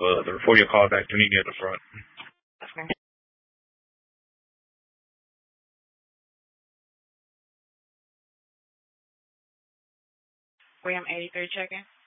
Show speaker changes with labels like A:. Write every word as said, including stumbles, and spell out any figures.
A: uh, the, for your call back to meet me at the front.
B: Okay. William eighty-three checking.